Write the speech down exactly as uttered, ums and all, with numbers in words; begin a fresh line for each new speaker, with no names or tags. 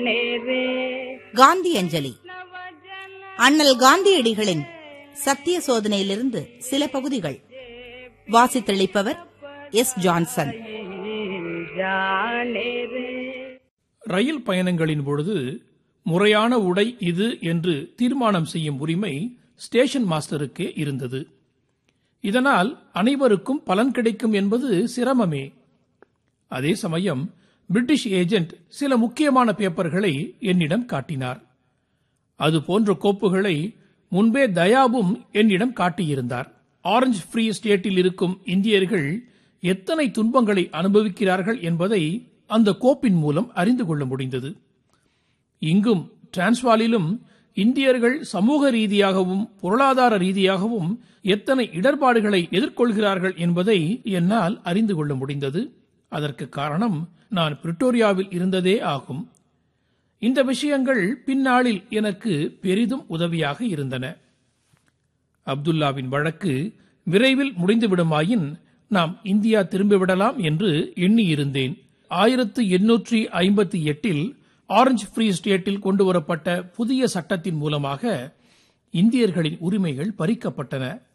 காந்தி அஞ்சலி. அண்ணல் காந்தியடிகளின் சத்திய சோதனையிலிருந்து சில பகுதிகள். வாசித்தளிப்பவர் எஸ். ஜான்சன்.
ரயில் பயணங்களின் பொழுது முறையான உடை இது என்று தீர்மானம் செய்யும் உரிமை ஸ்டேஷன் மாஸ்டருக்கே இருந்தது. இதனால் அனைவருக்கும் பலன் கிடைக்கும் என்பது சிரமமே. அதே சமயம் பிரிட்டிஷ் ஏஜென்ட் சில முக்கியமான பேப்பர்களை என்னிடம் காட்டினார். அது போன்ற கோப்புகளை முன்பே தயாவும் என்னிடம் காட்டியிருந்தார். ஆரஞ்சு ஃப்ரீ ஸ்டேட்டில் இருக்கும் இந்தியர்கள் எத்தனை துன்பங்களை அனுபவிக்கிறார்கள் என்பதை அந்த கோப்பின் மூலம் அறிந்து கொள்ள முடிந்தது. இங்கும் டிரான்ஸ்வாலிலும் இந்தியர்கள் சமூக ரீதியாகவும் பொருளாதார ரீதியாகவும் எத்தனை இடர்பாடுகளை எதிர்கொள்கிறார்கள் என்பதை என்னால் அறிந்து கொள்ள முடிந்தது. அதற்கு காரணம் நான் பிரிட்டோரியாவில் இருந்ததே ஆகும். இந்த விஷயங்கள் பின்னாளில் எனக்கு பெரிதும் உதவியாக இருந்தன. அப்துல்லாவின் வழக்கு விரைவில் முடிந்துவிடுமாயின் நாம் இந்தியா திரும்பிவிடலாம் என்று எண்ணியிருந்தேன். ஆயிரத்து எண்ணூற்றி ஐம்பத்தி எட்டில் ஆரஞ்சு ஃப்ரீ ஸ்டேட்டில் கொண்டுவரப்பட்ட புதிய சட்டத்தின் மூலமாக இந்தியர்களின் உரிமைகள் பறிக்கப்பட்டன.